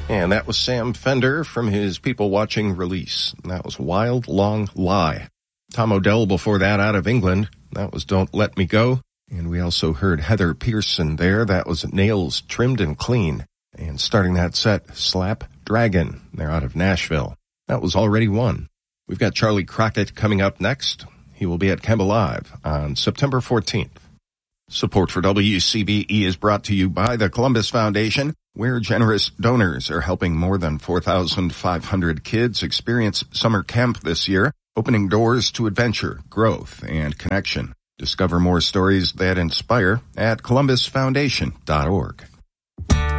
And that was Sam Fender from his People Watching release. That was Wild Long Lie. Tom Odell before that out of England. That was Don't Let Me Go. And we also heard Heather Pearson there. That was Nails Trimmed and Clean. And starting that set, Slap Dragon. They're out of Nashville. That was Already Won. We've got Charlie Crockett coming up next. He will be at Kemba Live on September 14th. Support for WCBE is brought to you by the Columbus Foundation, where generous donors are helping more than 4,500 kids experience summer camp this year, opening doors to adventure, growth, and connection. Discover more stories that inspire at columbusfoundation.org.